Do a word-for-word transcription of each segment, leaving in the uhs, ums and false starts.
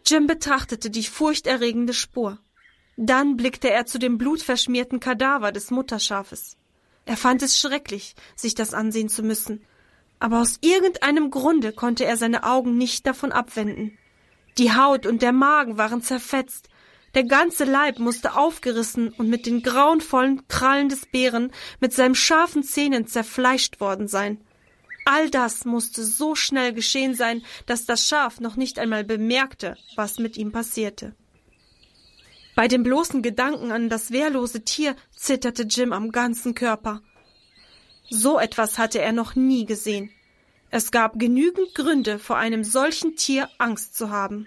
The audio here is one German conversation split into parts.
Jim betrachtete die furchterregende Spur. Dann blickte er zu dem blutverschmierten Kadaver des Mutterschafes. Er fand es schrecklich, sich das ansehen zu müssen, aber aus irgendeinem Grunde konnte er seine Augen nicht davon abwenden. Die Haut und der Magen waren zerfetzt, der ganze Leib musste aufgerissen und mit den grauenvollen Krallen des Bären mit seinen scharfen Zähnen zerfleischt worden sein. All das musste so schnell geschehen sein, dass das Schaf noch nicht einmal bemerkte, was mit ihm passierte. Bei dem bloßen Gedanken an das wehrlose Tier zitterte Jim am ganzen Körper. So etwas hatte er noch nie gesehen. Es gab genügend Gründe, vor einem solchen Tier Angst zu haben.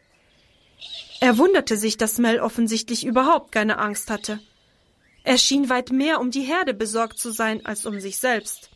Er wunderte sich, dass Mel offensichtlich überhaupt keine Angst hatte. Er schien weit mehr um die Herde besorgt zu sein, als um sich selbst.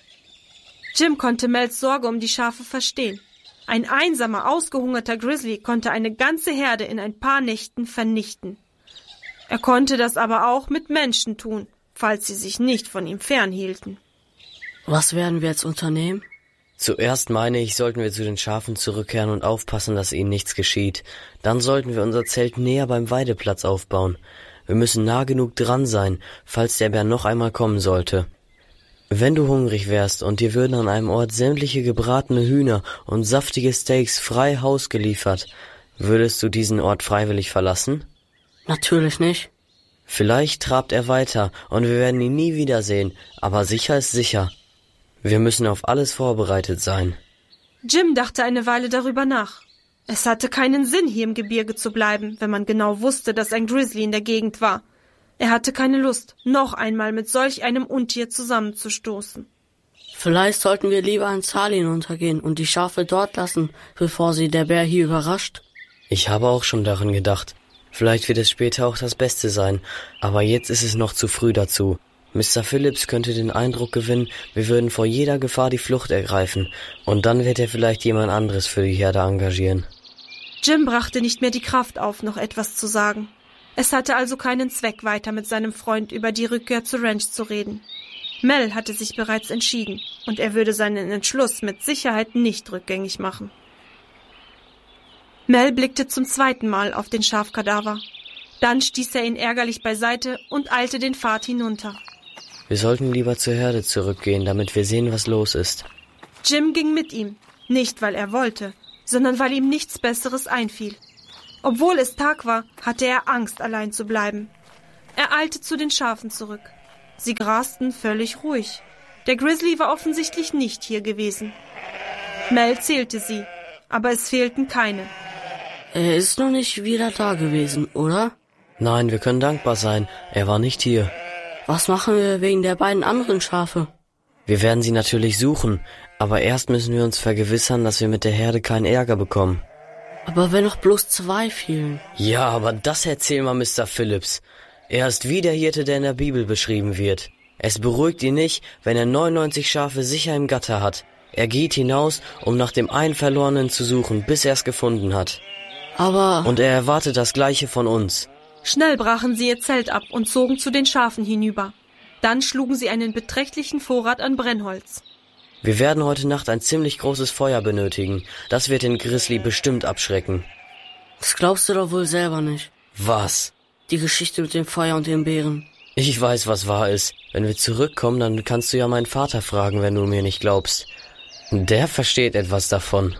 Jim konnte Mels Sorge um die Schafe verstehen. Ein einsamer, ausgehungerter Grizzly konnte eine ganze Herde in ein paar Nächten vernichten. Er konnte das aber auch mit Menschen tun, falls sie sich nicht von ihm fernhielten. Was werden wir jetzt unternehmen? Zuerst meine ich, sollten wir zu den Schafen zurückkehren und aufpassen, dass ihnen nichts geschieht. Dann sollten wir unser Zelt näher beim Weideplatz aufbauen. Wir müssen nah genug dran sein, falls der Bär noch einmal kommen sollte. Wenn du hungrig wärst und dir würden an einem Ort sämtliche gebratene Hühner und saftige Steaks frei Haus geliefert, würdest du diesen Ort freiwillig verlassen? Natürlich nicht. Vielleicht trabt er weiter und wir werden ihn nie wiedersehen, aber sicher ist sicher. Wir müssen auf alles vorbereitet sein. Jim dachte eine Weile darüber nach. Es hatte keinen Sinn, hier im Gebirge zu bleiben, wenn man genau wusste, dass ein Grizzly in der Gegend war. Er hatte keine Lust, noch einmal mit solch einem Untier zusammenzustoßen. Vielleicht sollten wir lieber ins Tal hinuntergehen und die Schafe dort lassen, bevor sie der Bär hier überrascht. Ich habe auch schon daran gedacht. Vielleicht wird es später auch das Beste sein, aber jetzt ist es noch zu früh dazu. Mister Phillips könnte den Eindruck gewinnen, wir würden vor jeder Gefahr die Flucht ergreifen, und dann wird er vielleicht jemand anderes für die Herde engagieren. Jim brachte nicht mehr die Kraft auf, noch etwas zu sagen. Es hatte also keinen Zweck, weiter mit seinem Freund über die Rückkehr zur Ranch zu reden. Mel hatte sich bereits entschieden, und er würde seinen Entschluss mit Sicherheit nicht rückgängig machen. Mel blickte zum zweiten Mal auf den Schafkadaver. Dann stieß er ihn ärgerlich beiseite und eilte den Pfad hinunter. Wir sollten lieber zur Herde zurückgehen, damit wir sehen, was los ist. Jim ging mit ihm, nicht weil er wollte, sondern weil ihm nichts Besseres einfiel. Obwohl es Tag war, hatte er Angst, allein zu bleiben. Er eilte zu den Schafen zurück. Sie grasten völlig ruhig. Der Grizzly war offensichtlich nicht hier gewesen. Mel zählte sie, aber es fehlten keine. Er ist noch nicht wieder da gewesen, oder? Nein, wir können dankbar sein. Er war nicht hier. Was machen wir wegen der beiden anderen Schafe? Wir werden sie natürlich suchen, aber erst müssen wir uns vergewissern, dass wir mit der Herde keinen Ärger bekommen. Aber wenn noch bloß zwei fehlen? Ja, aber das erzähl mal Mister Phillips. Er ist wie der Hirte, der in der Bibel beschrieben wird. Es beruhigt ihn nicht, wenn er neunundneunzig Schafe sicher im Gatter hat. Er geht hinaus, um nach dem einen Verlorenen zu suchen, bis er es gefunden hat. Aber... Und er erwartet das Gleiche von uns. Schnell brachen sie ihr Zelt ab und zogen zu den Schafen hinüber. Dann schlugen sie einen beträchtlichen Vorrat an Brennholz. Wir werden heute Nacht ein ziemlich großes Feuer benötigen. Das wird den Grizzly bestimmt abschrecken. Das glaubst du doch wohl selber nicht. Was? Die Geschichte mit dem Feuer und den Bären. Ich weiß, was wahr ist. Wenn wir zurückkommen, dann kannst du ja meinen Vater fragen, wenn du mir nicht glaubst. Der versteht etwas davon.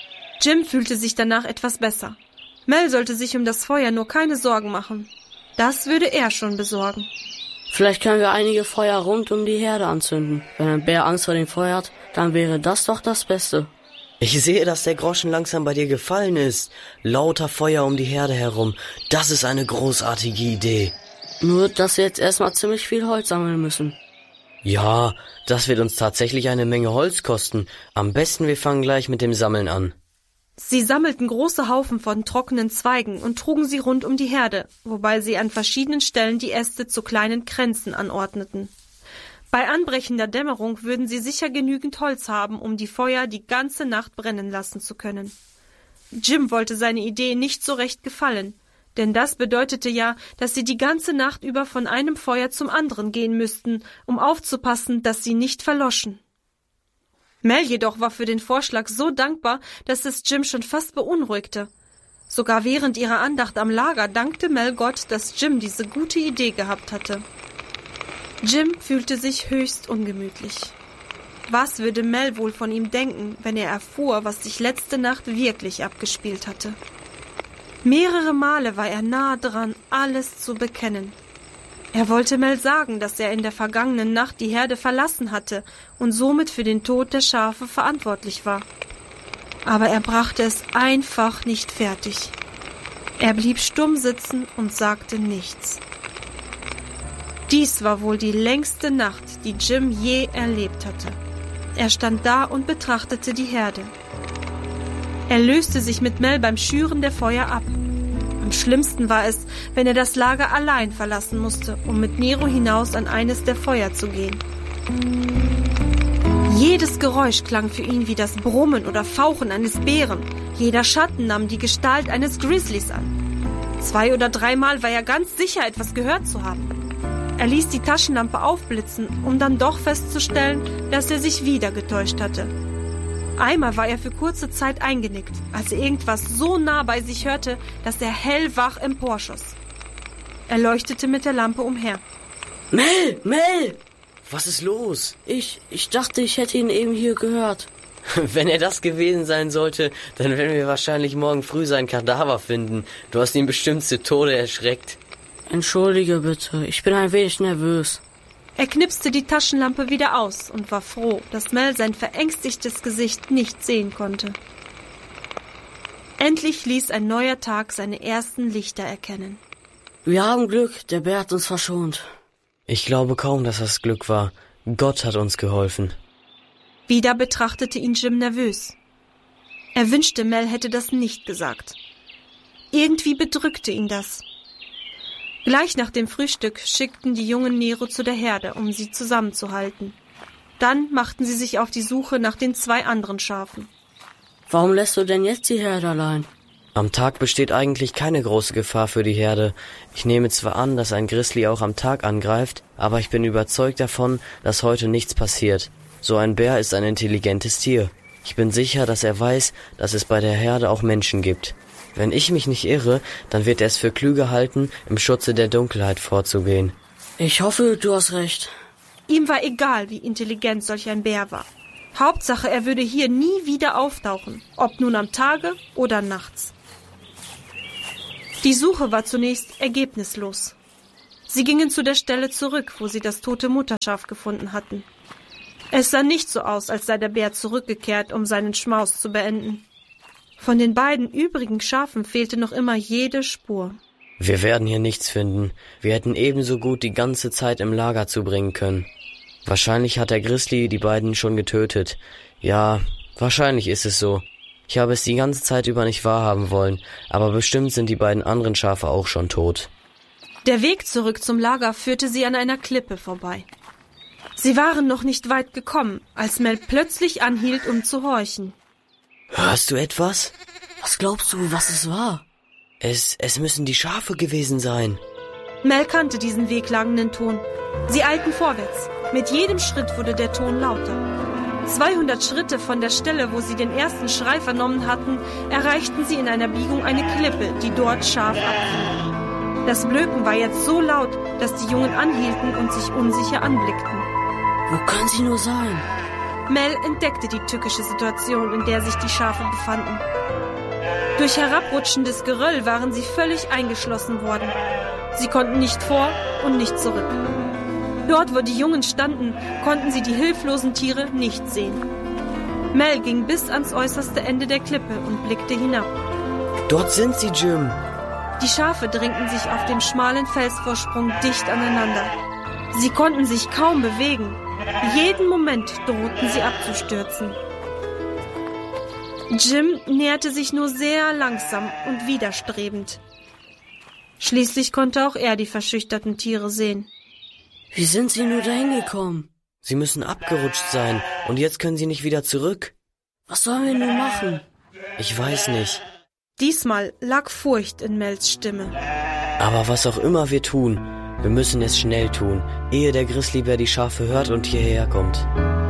Jim fühlte sich danach etwas besser. Mel sollte sich um das Feuer nur keine Sorgen machen. Das würde er schon besorgen. Vielleicht können wir einige Feuer rund um die Herde anzünden. Wenn ein Bär Angst vor dem Feuer hat, dann wäre das doch das Beste. Ich sehe, dass der Groschen langsam bei dir gefallen ist. Lauter Feuer um die Herde herum. Das ist eine großartige Idee. Nur, dass wir jetzt erstmal ziemlich viel Holz sammeln müssen. Ja, das wird uns tatsächlich eine Menge Holz kosten. Am besten wir fangen gleich mit dem Sammeln an. Sie sammelten große Haufen von trockenen Zweigen und trugen sie rund um die Herde, wobei sie an verschiedenen Stellen die Äste zu kleinen Kränzen anordneten. Bei anbrechender Dämmerung würden sie sicher genügend Holz haben, um die Feuer die ganze Nacht brennen lassen zu können. Jim wollte seine Idee nicht so recht gefallen, denn das bedeutete ja, dass sie die ganze Nacht über von einem Feuer zum anderen gehen müssten, um aufzupassen, dass sie nicht verloschen. Mel jedoch war für den Vorschlag so dankbar, dass es Jim schon fast beunruhigte. Sogar während ihrer Andacht am Lager dankte Mel Gott, dass Jim diese gute Idee gehabt hatte. Jim fühlte sich höchst ungemütlich. Was würde Mel wohl von ihm denken, wenn er erfuhr, was sich letzte Nacht wirklich abgespielt hatte? Mehrere Male war er nahe dran, alles zu bekennen. Er wollte Mel sagen, dass er in der vergangenen Nacht die Herde verlassen hatte und somit für den Tod der Schafe verantwortlich war. Aber er brachte es einfach nicht fertig. Er blieb stumm sitzen und sagte nichts. Dies war wohl die längste Nacht, die Jim je erlebt hatte. Er stand da und betrachtete die Herde. Er löste sich mit Mel beim Schüren der Feuer ab. Am schlimmsten war es, wenn er das Lager allein verlassen musste, um mit Nero hinaus an eines der Feuer zu gehen. Jedes Geräusch klang für ihn wie das Brummen oder Fauchen eines Bären. Jeder Schatten nahm die Gestalt eines Grizzlies an. Zwei oder dreimal war er ganz sicher, etwas gehört zu haben. Er ließ die Taschenlampe aufblitzen, um dann doch festzustellen, dass er sich wieder getäuscht hatte. Einmal war er für kurze Zeit eingenickt, als er irgendwas so nah bei sich hörte, dass er hellwach emporschoss. Er leuchtete mit der Lampe umher. Mel, Mel! Was ist los? Ich, ich dachte, ich hätte ihn eben hier gehört. Wenn er das gewesen sein sollte, dann werden wir wahrscheinlich morgen früh seinen Kadaver finden. Du hast ihn bestimmt zu Tode erschreckt. Entschuldige bitte, ich bin ein wenig nervös. Er knipste die Taschenlampe wieder aus und war froh, dass Mel sein verängstigtes Gesicht nicht sehen konnte. Endlich ließ ein neuer Tag seine ersten Lichter erkennen. Wir haben Glück, der Bär hat uns verschont. Ich glaube kaum, dass das Glück war. Gott hat uns geholfen. Wieder betrachtete ihn Jim nervös. Er wünschte, Mel hätte das nicht gesagt. Irgendwie bedrückte ihn das. Gleich nach dem Frühstück schickten die Jungen Nero zu der Herde, um sie zusammenzuhalten. Dann machten sie sich auf die Suche nach den zwei anderen Schafen. Warum lässt du denn jetzt die Herde allein? Am Tag besteht eigentlich keine große Gefahr für die Herde. Ich nehme zwar an, dass ein Grizzly auch am Tag angreift, aber ich bin überzeugt davon, dass heute nichts passiert. So ein Bär ist ein intelligentes Tier. Ich bin sicher, dass er weiß, dass es bei der Herde auch Menschen gibt. Wenn ich mich nicht irre, dann wird er es für klüger halten, im Schutze der Dunkelheit vorzugehen. Ich hoffe, du hast recht. Ihm war egal, wie intelligent solch ein Bär war. Hauptsache, er würde hier nie wieder auftauchen, ob nun am Tage oder nachts. Die Suche war zunächst ergebnislos. Sie gingen zu der Stelle zurück, wo sie das tote Mutterschaf gefunden hatten. Es sah nicht so aus, als sei der Bär zurückgekehrt, um seinen Schmaus zu beenden. Von den beiden übrigen Schafen fehlte noch immer jede Spur. Wir werden hier nichts finden. Wir hätten ebenso gut die ganze Zeit im Lager zubringen können. Wahrscheinlich hat der Grizzly die beiden schon getötet. Ja, wahrscheinlich ist es so. Ich habe es die ganze Zeit über nicht wahrhaben wollen, aber bestimmt sind die beiden anderen Schafe auch schon tot. Der Weg zurück zum Lager führte sie an einer Klippe vorbei. Sie waren noch nicht weit gekommen, als Mel plötzlich anhielt, um zu horchen. Hörst du etwas? Was glaubst du, was es war? Es, es müssen die Schafe gewesen sein. Mel kannte diesen wehklagenden Ton. Sie eilten vorwärts. Mit jedem Schritt wurde der Ton lauter. zweihundert Schritte von der Stelle, wo sie den ersten Schrei vernommen hatten, erreichten sie in einer Biegung eine Klippe, die dort scharf abfiel. Das Blöken war jetzt so laut, dass die Jungen anhielten und sich unsicher anblickten. Wo können sie nur sein? Mel entdeckte die tückische Situation, in der sich die Schafe befanden. Durch herabrutschendes Geröll waren sie völlig eingeschlossen worden. Sie konnten nicht vor und nicht zurück. Dort, wo die Jungen standen, konnten sie die hilflosen Tiere nicht sehen. Mel ging bis ans äußerste Ende der Klippe und blickte hinab. Dort sind sie, Jim. Die Schafe drängten sich auf dem schmalen Felsvorsprung dicht aneinander. Sie konnten sich kaum bewegen. Jeden Moment drohten sie abzustürzen. Jim näherte sich nur sehr langsam und widerstrebend. Schließlich konnte auch er die verschüchterten Tiere sehen. Wie sind sie nur dahin gekommen? Sie müssen abgerutscht sein und jetzt können sie nicht wieder zurück. Was sollen wir nun machen? Ich weiß nicht. Diesmal lag Furcht in Mels Stimme. Aber was auch immer wir tun, wir müssen es schnell tun, ehe der Grizzlybär die Schafe hört und hierher kommt.